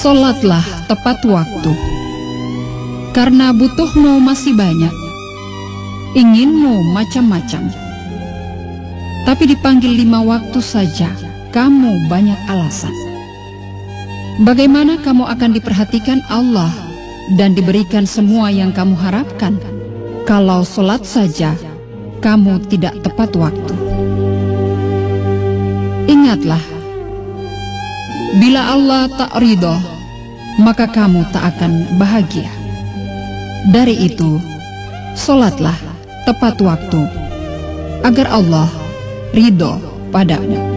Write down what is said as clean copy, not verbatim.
Sholatlah tepat waktu, karena butuhmu masih banyak, inginmu macam-macam. Tapi dipanggil 5 waktu saja, kamu banyak alasan. Bagaimana kamu akan diperhatikan Allah dan diberikan semua yang kamu harapkan, kalau sholat saja kamu tidak tepat waktu? Ingatlah, bila Allah tak ridho, maka kamu tak akan bahagia. Dari itu, sholatlah tepat waktu, agar Allah ridho padamu.